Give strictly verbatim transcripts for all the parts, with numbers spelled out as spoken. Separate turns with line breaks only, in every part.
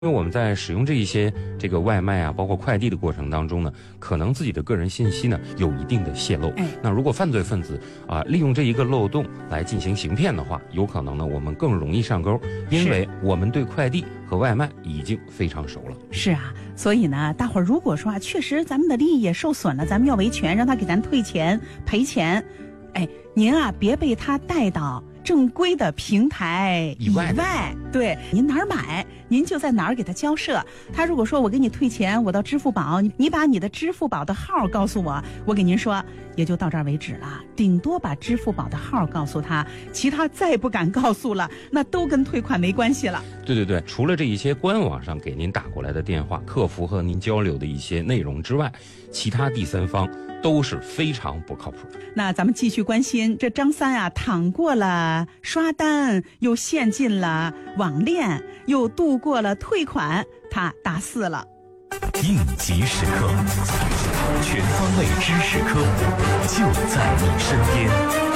因为我们在使用这一些这个外卖啊，包括快递的过程当中呢，可能自己的个人信息呢有一定的泄露。哎、那如果犯罪分子啊利用这一个漏洞来进行行骗的话，有可能呢我们更容易上钩，因为我们对快递和外卖已经非常熟了。
是啊，所以呢，大伙儿如果说啊，确实咱们的利益也受损了，咱们要维权，让他给咱退钱赔钱。哎，您啊别被他带到正规的平台以外，以外对，您哪儿买，您就在哪儿给他交涉。他如果说我给你退钱，我到支付宝，你你把你的支付宝的号告诉我，我给您说，也就到这儿为止了。顶多把支付宝的号告诉他，其他再不敢告诉了，那都跟退款没关系了。
对对对，除了这一些官网上给您打过来的电话，客服和您交流的一些内容之外，其他第三方都是非常不靠谱。
那咱们继续关心这张三啊，躺过了刷单，又陷进了网恋，又度过了退款，他大四了。
应急时刻，全方位知识科普就在你身边。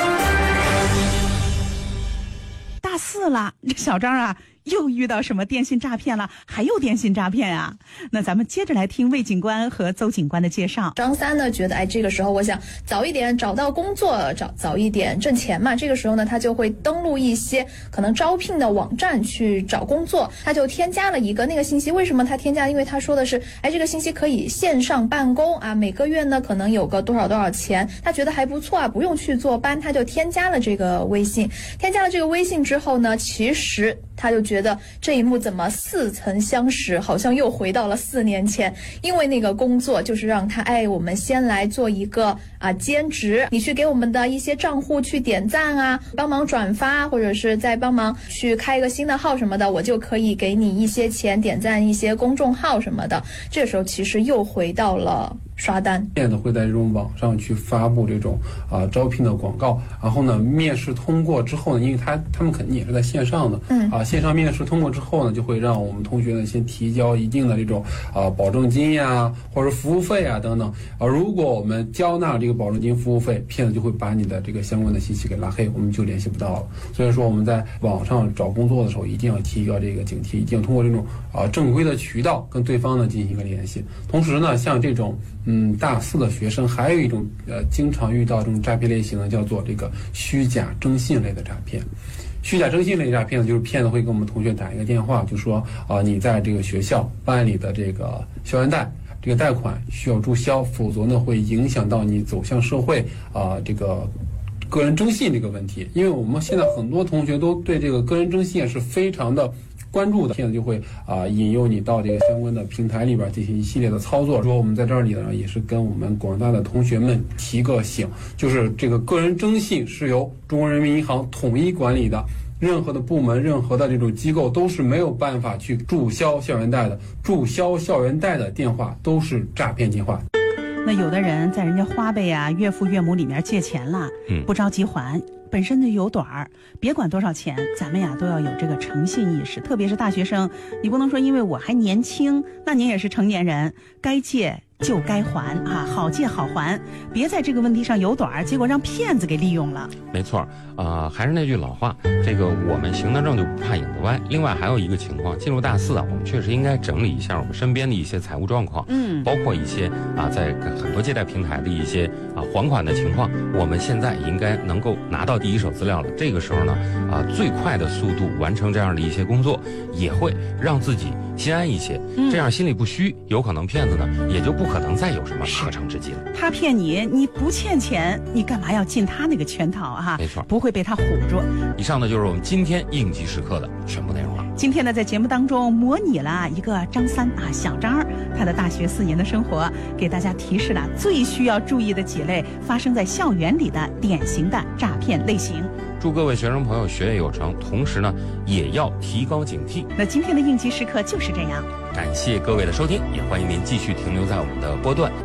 大四了，这小张啊又遇到什么电信诈骗了？还有电信诈骗啊？那咱们接着来听魏警官和邹警官的介绍。
张三呢觉得，哎，这个时候我想早一点找到工作，找早一点挣钱嘛。这个时候呢，他就会登录一些可能招聘的网站去找工作。他就添加了一个那个信息，为什么他添加？因为他说的是，哎，这个信息可以线上办公啊，每个月呢可能有个多少多少钱，他觉得还不错啊，不用去坐班，他就添加了这个微信。添加了这个微信之后呢，其实他就觉得这一幕怎么似曾相识，好像又回到了四年前。因为那个工作就是让他，哎，我们先来做一个啊兼职，你去给我们的一些账户去点赞啊，帮忙转发，或者是再帮忙去开一个新的号什么的，我就可以给你一些钱，点赞一些公众号什么的。这个时候其实又回到了刷单，
骗子会在这种网上去发布这种啊、呃、招聘的广告，然后呢，面试通过之后呢，因为他他们肯定也是在线上的，嗯啊，线上面试通过之后呢，就会让我们同学呢先提交一定的这种啊保证金呀，或者服务费啊等等啊，如果我们交纳这个保证金、服务费，骗子就会把你的这个相关的信息给拉黑，我们就联系不到了。所以说我们在网上找工作的时候，一定要提高这个警惕，一定要通过这种啊正规的渠道跟对方呢进行一个联系。同时呢，像这种嗯，大四的学生还有一种呃，经常遇到这种诈骗类型呢，叫做这个虚假征信类的诈骗。虚假征信类诈骗呢，就是骗子会给我们同学打一个电话，就说啊、呃，你在这个学校办理的这个校园贷，这个贷款需要注销，否则呢会影响到你走向社会啊、呃，这个个人征信这个问题。因为我们现在很多同学都对这个个人征信是非常的关注的，骗子就会啊、呃、引诱你到这个相关的平台里边进行一系列的操作。说我们在这里呢，也是跟我们广大的同学们提个醒，就是这个个人征信是由中国人民银行统一管理的，任何的部门、任何的这种机构都是没有办法去注销校园贷的。注销校园贷的电话都是诈骗电话。
那有的人在人家花呗啊、岳父岳母里面借钱了，嗯，不着急还。本身就有短儿，别管多少钱，咱们呀都要有这个诚信意识。特别是大学生，你不能说因为我还年轻，那您也是成年人，该借就该还啊，好借好还，别在这个问题上有短儿，结果让骗子给利用了。
没错，啊、呃，还是那句老话，这个我们行得正就不怕影子歪。另外还有一个情况，进入大四啊，我们确实应该整理一下我们身边的一些财务状况，嗯，包括一些啊，在很多借贷平台的一些啊还款的情况，我们现在应该能够拿到第一手资料了。这个时候呢，啊，最快的速度完成这样的一些工作，也会让自己心安一些，嗯、这样心里不虚，有可能骗子呢也就不可能再有什么可乘之机了。
他骗你，你不欠钱，你干嘛要进他那个圈套啊？
没错，
不会被他唬住。
以上呢就是我们今天应急时刻的全部内容了。
今天呢，在节目当中模拟了一个张三啊，小张他的大学四年的生活，给大家提示了最需要注意的几类发生在校园里的典型的诈骗类型。
祝各位学生朋友学业有成，同时呢也要提高警惕。
那今天的应急时刻就是这样，
感谢各位的收听，也欢迎您继续停留在我们的波段。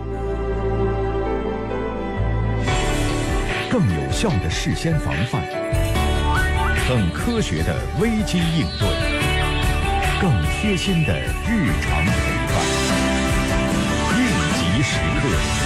更有效的事先防范，更科学的危机应对，更贴心的日常陪伴。应急时刻。